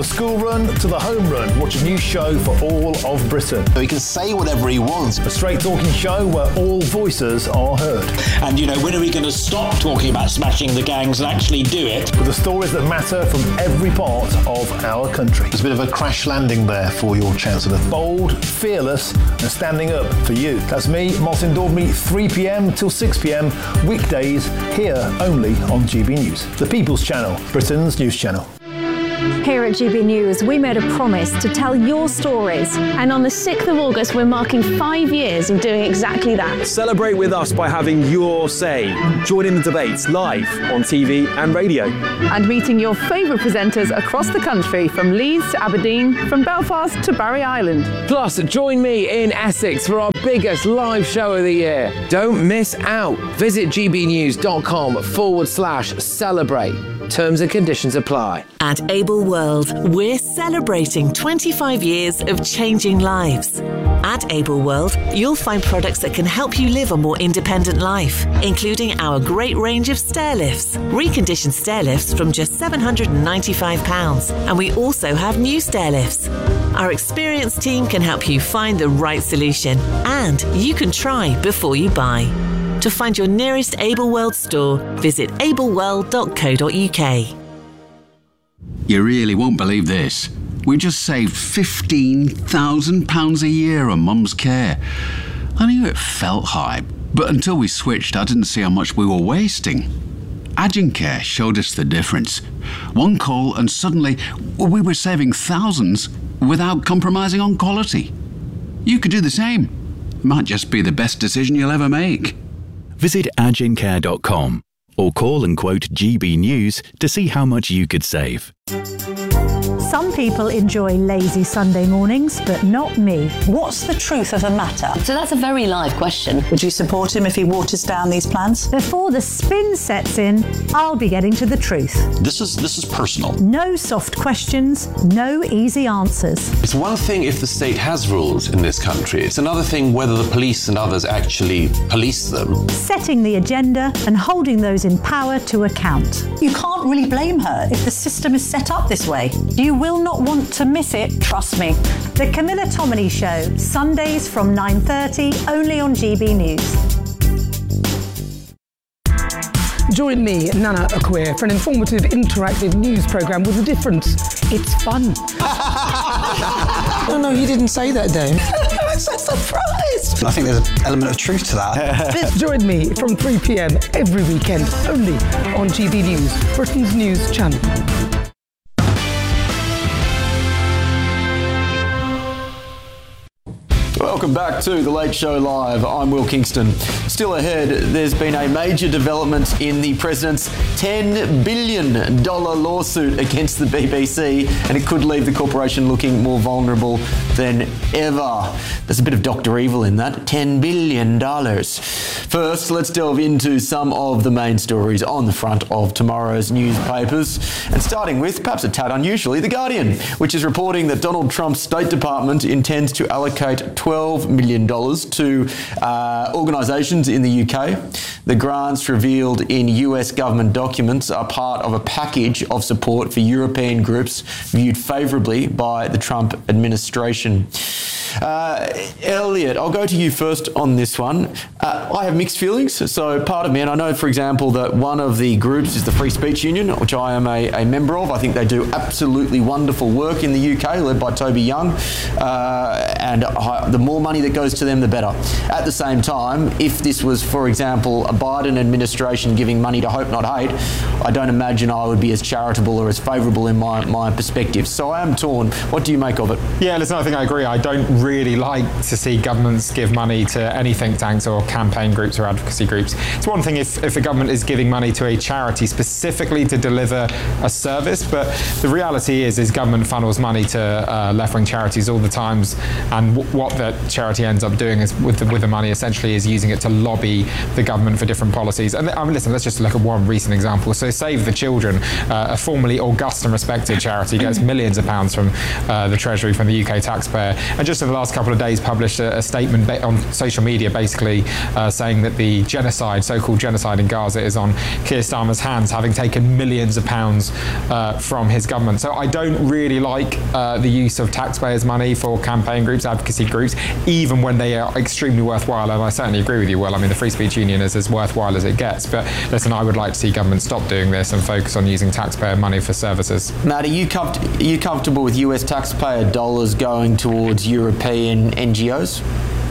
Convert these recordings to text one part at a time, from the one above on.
the school run to the home run, watch a new show for all of Britain. He can say whatever he wants. A straight-talking show where all voices are heard. And, when are we going to stop talking about smashing the gangs and actually do it? With the stories that matter from every part of our country. There's a bit of a crash landing there for your Chancellor. Bold, fearless and standing up for you. That's me, Martin Daubney, 3pm till 6pm, weekdays, here only on GB News. The People's Channel, Britain's news channel. Here at GB News, we made a promise to tell your stories. And on the 6th of August, we're marking 5 years of doing exactly that. Celebrate with us by having your say. Join in the debates live on TV and radio. And meeting your favourite presenters across the country, from Leeds to Aberdeen, from Belfast to Barry Island. Plus, join me in Essex for our biggest live show of the year. Don't miss out. Visit gbnews.com/celebrate. Terms and conditions apply. At Able World, we're celebrating 25 years of changing lives. At Able World, you'll find products that can help you live a more independent life, including our great range of stair lifts, reconditioned stair lifts from just £795, and we also have new stair lifts. Our experienced team can help you find the right solution, and you can try before you buy. To find your nearest Able World store, visit ableworld.co.uk. You really won't believe this. We just saved £15,000 a year on Mum's care. I knew it felt high, but until we switched, I didn't see how much we were wasting. Agencare showed us the difference. One call and suddenly we were saving thousands without compromising on quality. You could do the same. It might just be the best decision you'll ever make. Visit agencare.com or call and quote GB News to see how much you could save. Some people enjoy lazy Sunday mornings, but not me. What's the truth of the matter? So that's a very live question. Would you support him if he waters down these plans? Before the spin sets in, I'll be getting to the truth. This is personal. No soft questions, no easy answers. It's one thing if the state has rules in this country. It's another thing whether the police and others actually police them. Setting the agenda and holding those in power to account. You can't really blame her if the system is set up this way. You will not want to miss it, trust me. The Camilla Tominey Show, Sundays from 9:30, only on GB News. Join me, Nana Akweer, for an informative, interactive news programme with a difference. It's fun. No, he didn't say that, Dave. I'm so surprised. I think there's an element of truth to that. Join me from 3pm every weekend, only on GB News, Britain's news channel. Welcome back to The Late Show Live. I'm Will Kingston. Still ahead, there's been a major development in the President's $10 billion lawsuit against the BBC, and it could leave the corporation looking more vulnerable than ever. There's a bit of Dr. Evil in that. $10 billion. First, let's delve into some of the main stories on the front of tomorrow's newspapers. And starting with, perhaps a tad unusually, The Guardian, which is reporting that Donald Trump's State Department intends to allocate $12 million to organisations in the UK. The grants revealed in US government documents are part of a package of support for European groups viewed favourably by the Trump administration. Elliot, I'll go to you first on this one. I have mixed feelings. So part of me, and I know, for example, that one of the groups is the Free Speech Union, which I am a member of. I think they do absolutely wonderful work in the UK, led by Toby Young. And the more money that goes to them, the better. At the same time, if this was, for example, a Biden administration giving money to Hope Not Hate, I don't imagine I would be as charitable or as favourable in my perspective. So I am torn. What do you make of it? Yeah, listen, I think I agree. I don't really like to see governments give money to any think tanks or campaign groups or advocacy groups. It's one thing if the government is giving money to a charity specifically to deliver a service, but the reality is government funnels money to left-wing charities all the times, and what that charity ends up doing is with the money essentially is using it to lobby the government for different policies. And I mean, listen, let's just look at one recent example. So Save the Children, a formerly august and respected charity, gets millions of pounds from the Treasury, from the UK taxpayer. And just in the last couple of days published a statement on social media basically saying that the genocide, so-called genocide in Gaza, is on Keir Starmer's hands, having taken millions of pounds from his government. So I don't really like the use of taxpayers' money for campaign groups, advocacy groups, even when they are extremely worthwhile. And I certainly agree with you, Will. I mean, the Free Speech Union is as worthwhile as it gets. But listen, I would like to see government stop doing this and focus on using taxpayer money for services. Matt, are you comfortable with US taxpayer dollars going towards European NGOs?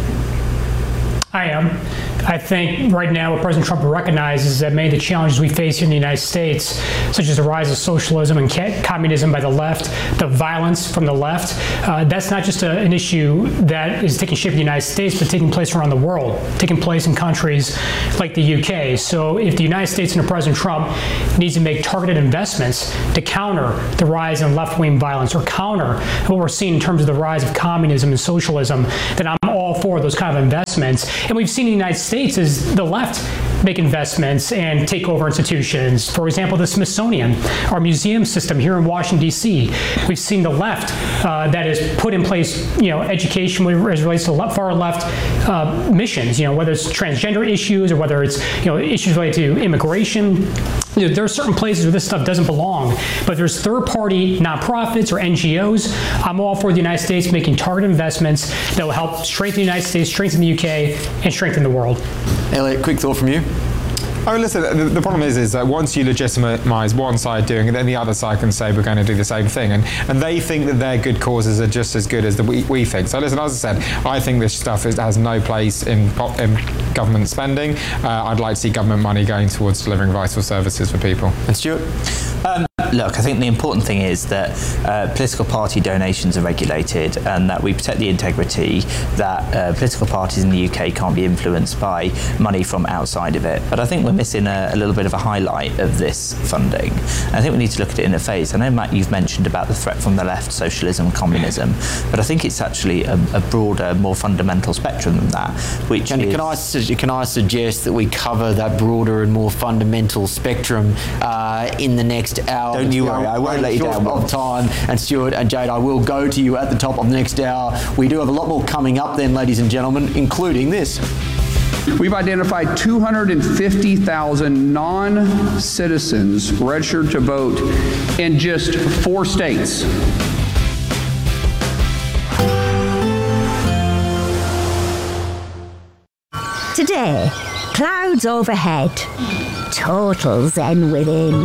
I am. I think right now what President Trump recognizes is that many of the challenges we face here in the United States, such as the rise of socialism and communism by the left, the violence from the left, that's not just an issue that is taking shape in the United States, but taking place around the world, taking place in countries like the UK. So if the United States under President Trump needs to make targeted investments to counter the rise in left-wing violence or counter what we're seeing in terms of the rise of communism and socialism, then I'm all for those kind of investments. And we've seen in the United States is the left make investments and take over institutions. For example, the Smithsonian, our museum system here in Washington, D.C. We've seen the left that has put in place, education as relates to far left missions, whether it's transgender issues or whether it's, issues related to immigration. There are certain places where this stuff doesn't belong, but there's third-party nonprofits or NGOs. I'm all for the United States making targeted investments that will help strengthen the United States, strengthen the UK, and strengthen the world. Elliot, quick thought from you. Oh, listen, the problem is that once you legitimise one side doing it, then the other side can say we're going to do the same thing. And they think that their good causes are just as good as we think. So listen, as I said, I think this stuff has no place in government spending. I'd like to see government money going towards delivering vital services for people. And Stuart? Look, I think the important thing is that political party donations are regulated and that we protect the integrity, that political parties in the UK can't be influenced by money from outside of it. But I think we're missing a little bit of a highlight of this funding. I think we need to look at it in a phase. I know, Matt, you've mentioned about the threat from the left, socialism, communism, but I think it's actually a broader, more fundamental spectrum than that. Can I suggest that we cover that broader and more fundamental spectrum in the next hour? Don't you worry, I won't let you down. Of time. And Stuart and Jade, I will go to you at the top of the next hour. We do have a lot more coming up then, ladies and gentlemen, including this. We've identified 250,000 non-citizens registered to vote in just 4 states. Today, clouds overhead, total zen within.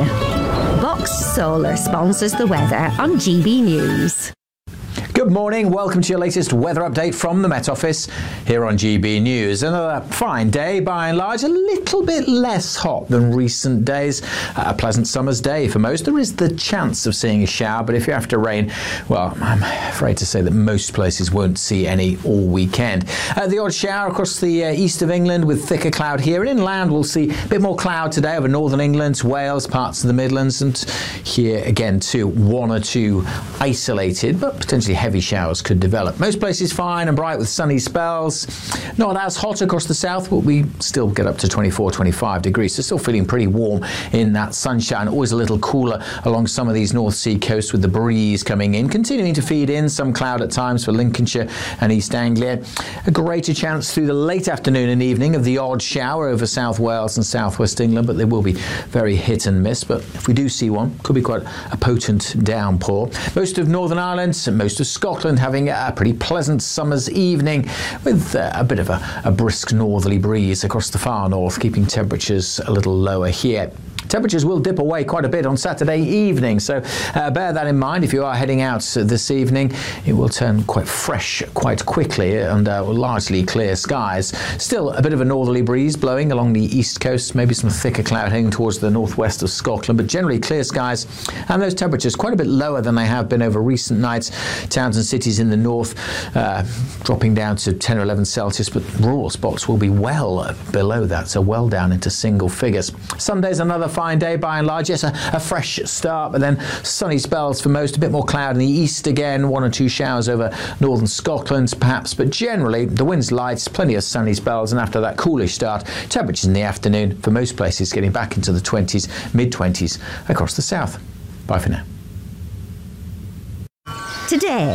Box Solar sponsors the weather on GB News. Good morning, welcome to your latest weather update from the Met Office here on GB News. Another fine day, by and large, a little bit less hot than recent days. A pleasant summer's day for most. There is the chance of seeing a shower, but if you're after rain, well, I'm afraid to say that most places won't see any all weekend. The odd shower across the east of England with thicker cloud here. And inland, we'll see a bit more cloud today over northern England, Wales, parts of the Midlands, and here again too, 1 or 2 isolated, but potentially heavy showers could develop. Most places fine and bright with sunny spells. Not as hot across the south, but we still get up to 24, 25 degrees. So still feeling pretty warm in that sunshine. Always a little cooler along some of these North Sea coasts with the breeze coming in, continuing to feed in some cloud at times for Lincolnshire and East Anglia. A greater chance through the late afternoon and evening of the odd shower over South Wales and South West England, but they will be very hit and miss. But if we do see one, could be quite a potent downpour. Most of Northern Ireland and most of Scotland having a pretty pleasant summer's evening with a bit of a brisk northerly breeze across the far north, keeping temperatures a little lower here. Temperatures will dip away quite a bit on Saturday evening, so bear that in mind if you are heading out this evening. It will turn quite fresh quite quickly and largely clear skies. Still a bit of a northerly breeze blowing along the east coast, maybe some thicker cloud heading towards the northwest of Scotland, but generally clear skies, and those temperatures quite a bit lower than they have been over recent nights. Towns and cities in the north dropping down to 10 or 11 Celsius, but rural spots will be well below that, so well down into single figures. Sunday's another fine day by and large. Yes, a fresh start, but then sunny spells for most. A bit more cloud in the east again. 1 or 2 showers over northern Scotland perhaps, but generally the wind's light, plenty of sunny spells, and after that coolish start, temperatures in the afternoon for most places getting back into the 20s, mid-20s across the south. Bye for now. Today,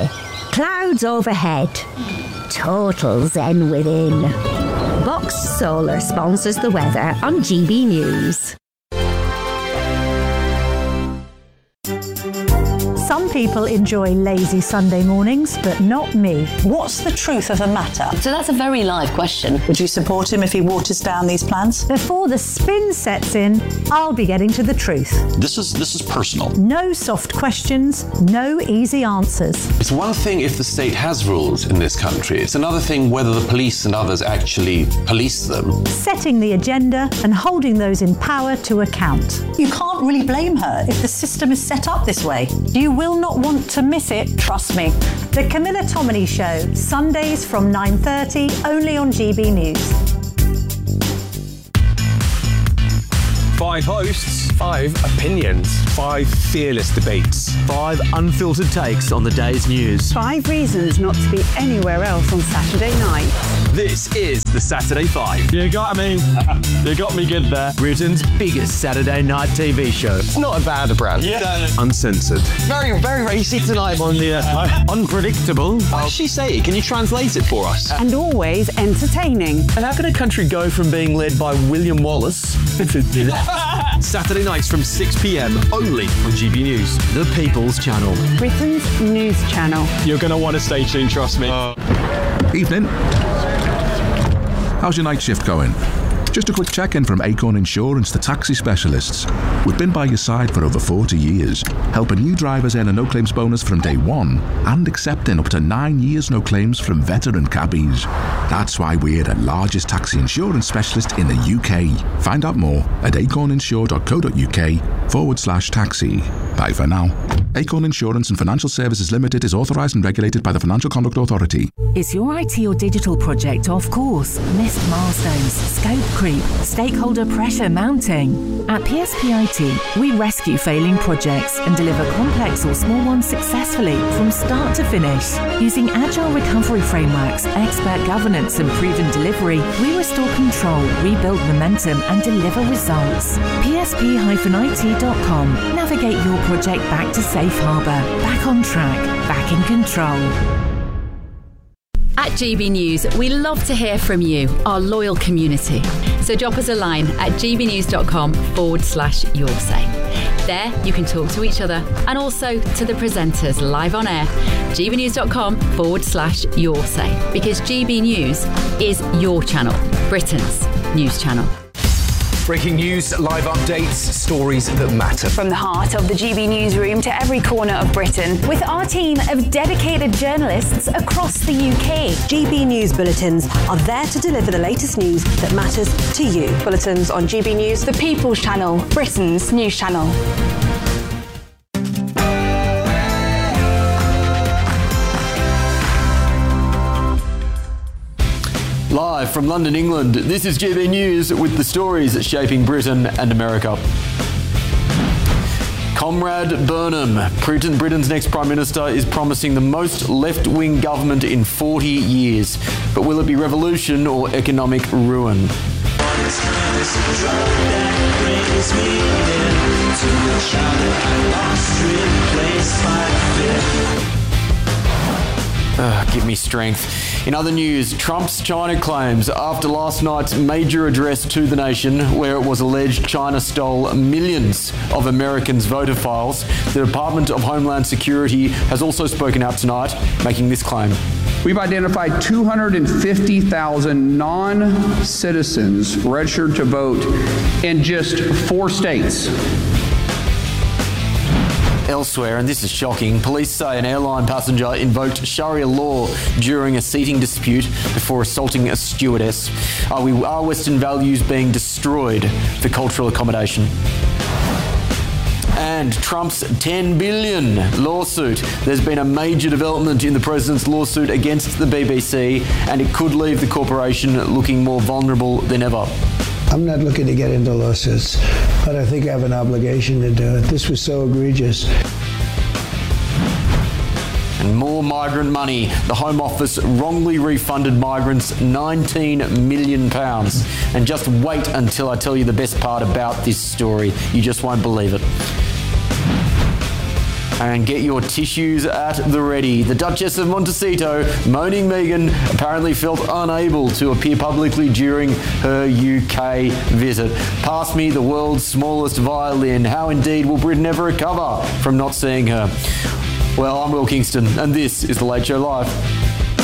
Clouds overhead. Total zen within. Box Solar sponsors the weather on GB News. Some people enjoy lazy Sunday mornings, but not me. What's the truth of the matter? So that's a very live question. Would you support him if he waters down these plans? Before the spin sets in, I'll be getting to the truth. This is personal. No soft questions, no easy answers. It's one thing if the state has rules in this country. It's another thing whether the police and others actually police them. Setting the agenda and holding those in power to account. You can't really blame her if the system is set up this way. You will not want to miss it, trust me. The Camilla Tominey Show, Sundays from 9:30, only on GB News. 5 hosts, 5 opinions, 5 fearless debates, 5 unfiltered takes on the day's news. 5 reasons not to be anywhere else on Saturday night. This is the Saturday 5. You got me. You got me good there. Britain's biggest Saturday night TV show. It's not a bad brand. Yeah. Uncensored. Very, very racy tonight on the unpredictable. What does she say? Can you translate it for us? And always entertaining. And how can a country go from being led by William Wallace Saturday nights from 6 p.m. only on GB News, the People's Channel. Britain's news channel. You're going to want to stay tuned, trust me. Evening. How's your night shift going? Just a quick check-in from Acorn Insurance, the taxi specialists. We've been by your side for over 40 years, helping new drivers earn a no-claims bonus from day one and accepting up to 9 years no claims from veteran cabbies. That's why we're the largest taxi insurance specialist in the UK. Find out more at acorninsure.co.uk/taxi. Bye for now. Acorn Insurance and Financial Services Limited is authorised and regulated by the Financial Conduct Authority. Is your IT or digital project off course? Missed milestones, scope creep, stakeholder pressure mounting? At PSPIT, we rescue failing projects and deliver complex or small ones successfully from start to finish. Using agile recovery frameworks, expert governance and proven delivery, we restore control, rebuild momentum and deliver results. PSP-IT.com. Navigate your project back to safe harbour, back on track, back in control. At GB News, we love to hear from you, our loyal community. So drop us a line at gbnews.com/yoursay. There you can talk to each other and also to the presenters live on air. gbnews.com/yoursay, because GB News is your channel, Britain's news channel. Breaking news, live updates, stories that matter. From the heart of the GB newsroom to every corner of Britain, with our team of dedicated journalists across the UK. GB News Bulletins are there to deliver the latest news that matters to you. Bulletins on GB News, the People's Channel, Britain's news channel. Live from London, England, this is GB News with the stories shaping Britain and America. Comrade Burnham, Britain's next Prime Minister, is promising the most left-wing government in 40 years. But will it be revolution or economic ruin? Give me strength. In other news, Trump's China claims after last night's major address to the nation, where it was alleged China stole millions of Americans' voter files, the Department of Homeland Security has also spoken out tonight, making this claim. We've identified 250,000 non-citizens registered to vote in just 4 states. Elsewhere, and this is shocking, police say an airline passenger invoked Sharia law during a seating dispute before assaulting a stewardess. Are Western values being destroyed for cultural accommodation? And Trump's $10 billion lawsuit. There's been a major development in the president's lawsuit against the BBC, and it could leave the corporation looking more vulnerable than ever. I'm not looking to get into lawsuits, but I think I have an obligation to do it. This was so egregious. And more migrant money. The Home Office wrongly refunded migrants £19 million. And just wait until I tell you the best part about this story. You just won't believe it. And get your tissues at the ready. The Duchess of Montecito, moaning Meghan, apparently felt unable to appear publicly during her UK visit. Pass me the world's smallest violin. How indeed will Britain ever recover from not seeing her? Well, I'm Will Kingston, and this is The Late Show Live.